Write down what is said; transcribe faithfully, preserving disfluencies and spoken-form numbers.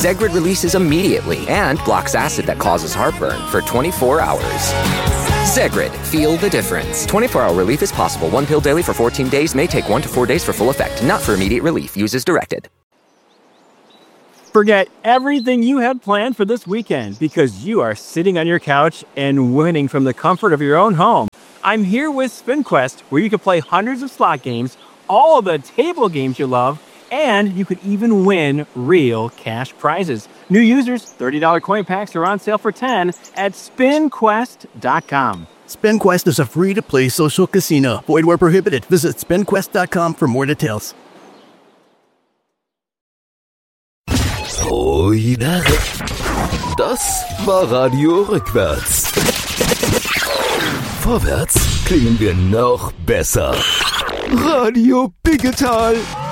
Zegrid releases immediately and blocks acid that causes heartburn for twenty-four hours. Zegrid, feel the difference. twenty-four hour relief is possible. One pill daily for fourteen days may take one to four days for full effect. Not for immediate relief. Use as directed. Forget everything you had planned for this weekend because you are sitting on your couch and winning from the comfort of your own home. I'm here with SpinQuest, where you can play hundreds of slot games, all of the table games you love, and you could even win real cash prizes. New users, thirty dollars coin packs are on sale for ten dollars at spin quest dot com. SpinQuest is a free-to-play social casino. Void where prohibited. Visit spin quest dot com for more details. Ruina. Das war Radio Rückwärts. Vorwärts klingen wir noch besser. Radio Biggetal.